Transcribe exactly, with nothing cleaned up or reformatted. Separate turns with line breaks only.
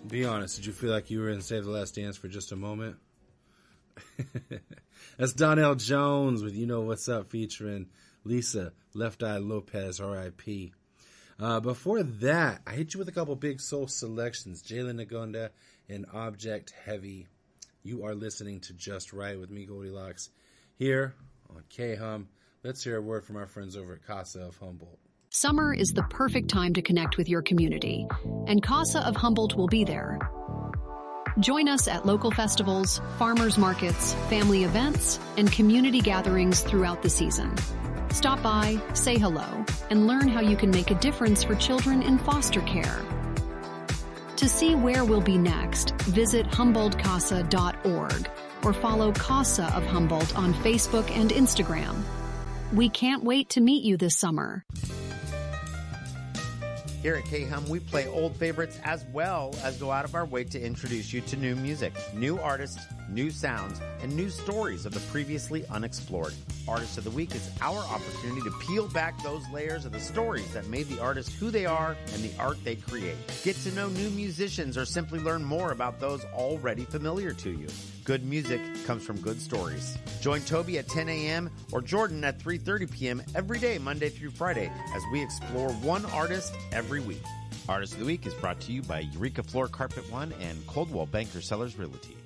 Be honest, did you feel like you were in Save the Last Dance for just a moment? That's Donnell Jones with You Know What's Up featuring Lisa Left Eye Lopez, R I P Uh, before that, I hit you with a couple big soul selections. Jalen Nagonda and Object Heavy. You are listening to Just Right with me, Goldilocks, here on K-Hum. Let's hear a word from our friends over at Casa of Humboldt.
Summer is the perfect time to connect with your community, and Casa of Humboldt will be there. Join us at local festivals, farmers markets, family events, and community gatherings throughout the season. Stop by, say hello, and learn how you can make a difference for children in foster care. To see where we'll be next, visit humboldt casa dot org or follow Casa of Humboldt on Facebook and Instagram. We can't wait to meet you this summer.
Here at K-Hum, we play old favorites as well as go out of our way to introduce you to new music, new artists, new sounds, and new stories of the previously unexplored. Artist of the Week is our opportunity to peel back those layers of the stories that made the artist who they are and the art they create. Get to know new musicians or simply learn more about those already familiar to you. Good music comes from good stories. Join Toby at ten a.m. or Jordan at three thirty p.m. every day, Monday through Friday, as we explore one artist every week. Artist of the Week is brought to you by Eureka Floor Carpet One and Coldwell Banker Sellers Realty.